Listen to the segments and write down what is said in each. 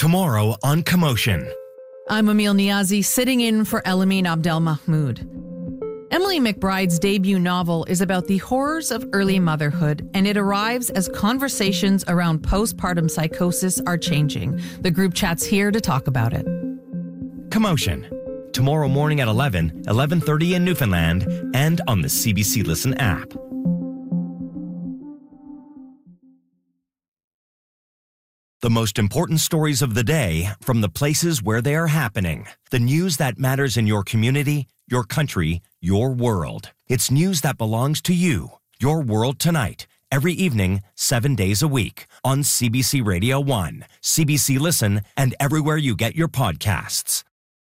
Tomorrow on Commotion. I'm Emil Niazi, sitting in for Elamine Abdelmahmoud. Emily McBride's debut novel is about the horrors of early motherhood, and it arrives as conversations around postpartum psychosis are changing. The group chat's here to talk about it. Commotion. Tomorrow morning at 11:30 in Newfoundland, and on the CBC Listen app. The most important stories of the day from the places where they are happening. The news that matters in your community, your country, your world. It's news that belongs to you. Your World Tonight. Every evening, 7 days a week. On CBC Radio 1, CBC Listen, and everywhere you get your podcasts.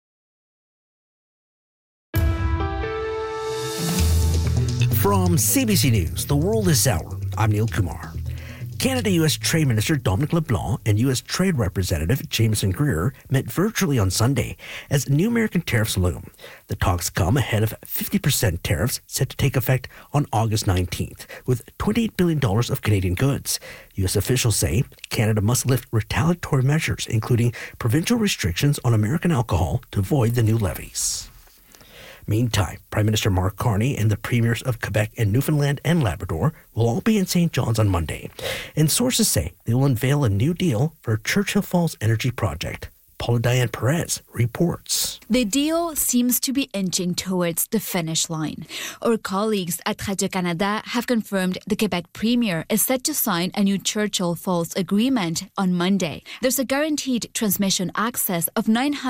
From CBC News, The World is Hour, I'm Neil Kumar. Canada-U.S. Trade Minister Dominic LeBlanc and U.S. Trade Representative Jameson Greer met virtually on Sunday as new American tariffs loom. The talks come ahead of 50% tariffs set to take effect on August 19th, with $28 billion of Canadian goods. U.S. officials say Canada must lift retaliatory measures, including provincial restrictions on American alcohol, to avoid the new levies. Meantime, Prime Minister Mark Carney and the premiers of Quebec and Newfoundland and Labrador will all be in St. John's on Monday. And sources say they will unveil a new deal for Churchill Falls Energy Project. Paula Diane Perez reports. The deal seems to be inching towards the finish line. Our colleagues at Radio-Canada have confirmed the Quebec Premier is set to sign a new Churchill Falls agreement on Monday. There's a guaranteed transmission access of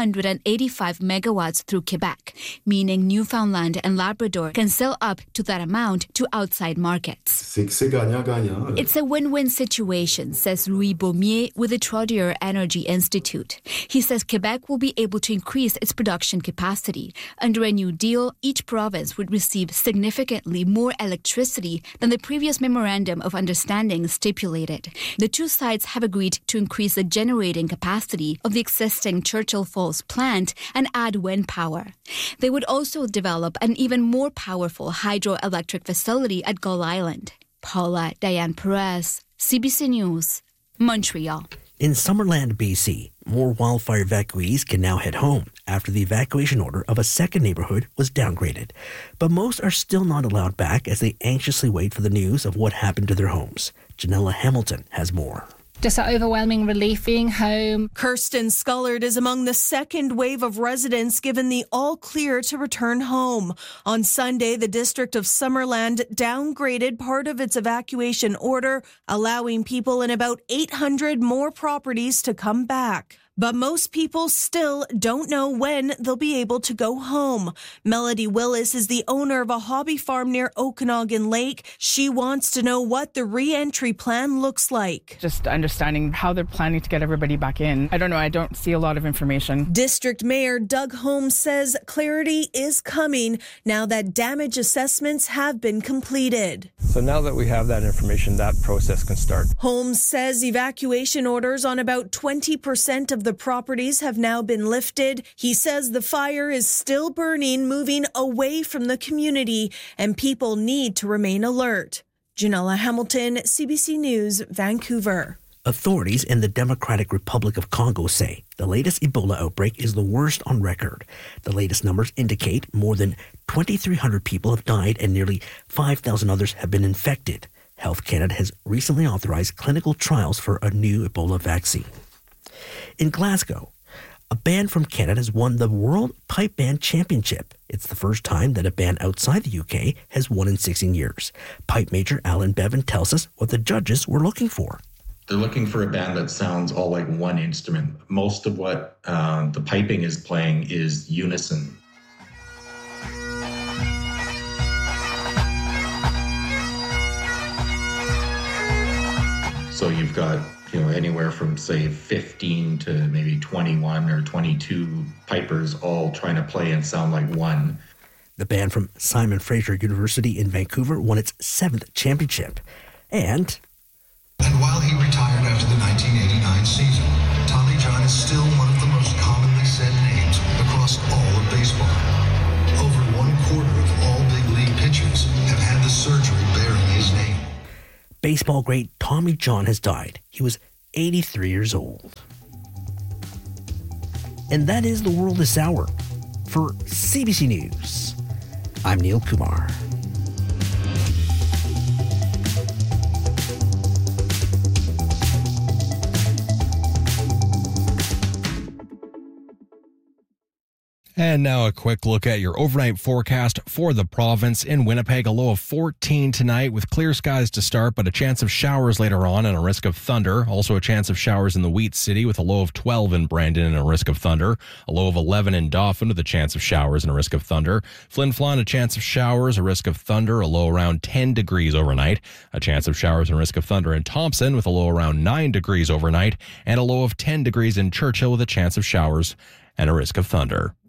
985 megawatts through Quebec, meaning Newfoundland and Labrador can sell up to that amount to outside markets. It's a win-win situation, says Louis Baumier with the Trottier Energy Institute. He says Quebec will be able to increase its production capacity. Under a new deal, each province would receive significantly more electricity than the previous Memorandum of Understanding stipulated. The two sides have agreed to increase the generating capacity of the existing Churchill Falls plant and add wind power. They would also develop an even more powerful hydroelectric facility at Gull Island. Paula Diane Perez, CBC News, Montreal. In Summerland, BC, more wildfire evacuees can now head home after the evacuation order of a second neighborhood was downgraded. But most are still not allowed back as they anxiously wait for the news of what happened to their homes. Janella Hamilton has more. Just an overwhelming relief being home. Kirsten Scullard is among the second wave of residents given the all clear to return home. On Sunday, the District of Summerland downgraded part of its evacuation order, allowing people in about 800 more properties to come back. But most people still don't know when they'll be able to go home. Melody Willis is the owner of a hobby farm near Okanagan Lake. She wants to know what the re-entry plan looks like. Just understanding how they're planning to get everybody back in. I don't know. I don't see a lot of information. District Mayor Doug Holmes says clarity is coming now that damage assessments have been completed. So now that we have that information, that process can start. Holmes says evacuation orders on about 20% of the properties have now been lifted. He says the fire is still burning, moving away from the community, and people need to remain alert. Janella Hamilton, CBC News, Vancouver. Authorities in the Democratic Republic of Congo say the latest Ebola outbreak is the worst on record. The latest numbers indicate more than 2,300 people have died and nearly 5,000 others have been infected. Health Canada has recently authorized clinical trials for a new Ebola vaccine. In Glasgow, a band from Canada has won the World Pipe Band Championship. It's the first time that a band outside the UK has won in 16 years. Pipe major Alan Bevan tells us what the judges were looking for. They're looking for a band that sounds all like one instrument. Most of what the piping is playing is unison. So you've got anywhere from, say, 15 to maybe 21 or 22 pipers all trying to play and sound like one. The band from Simon Fraser University in Vancouver won its 7th championship. And while he retired after the 1989 season, Tommy John is still one of the most commonly said names across all of baseball. Over 1/4 of all big league pitchers have had the surgery bearing his name. Baseball great Tommy John has died. He was 83 years old. And that is the world this hour. For CBC News, I'm Neil Kumar. And now a quick look at your overnight forecast for the province. In Winnipeg, a low of 14 tonight with clear skies to start, but a chance of showers later on and a risk of thunder. Also a chance of showers in the Wheat City with a low of 12 in Brandon and a risk of thunder. A low of 11 in Dauphin with a chance of showers and a risk of thunder. Flin Flon, a chance of showers, a risk of thunder, a low around 10 degrees overnight. A chance of showers and risk of thunder in Thompson with a low around 9 degrees overnight and a low of 10 degrees in Churchill with a chance of showers and a risk of thunder.